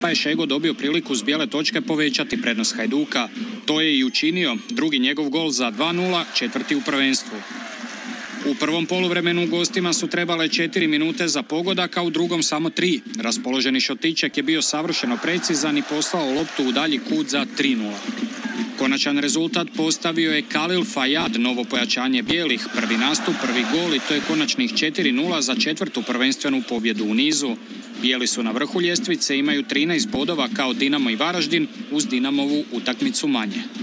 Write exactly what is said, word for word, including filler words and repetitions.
pa je Šego dobio priliku s bijele točke povećati prednost Hajduka. To je i učinio, drugi njegov gol za dva nula, četvrti u prvenstvu. U prvom poluvremenu gostima su trebale četiri minute za pogodak, a u drugom samo tri. Raspoloženi Šotiček je bio savršeno precizan i poslao loptu u dalji kut za tri nula. Konačan rezultat postavio je Kalil Fajad, novo pojačanje bijelih. Prvi nastup, prvi gol i to je konačnih četiri nula za četvrtu prvenstvenu pobjedu u nizu. Bijeli su na vrhu ljestvice, imaju trinaest bodova kao Dinamo i Varaždin uz Dinamovu utakmicu manje.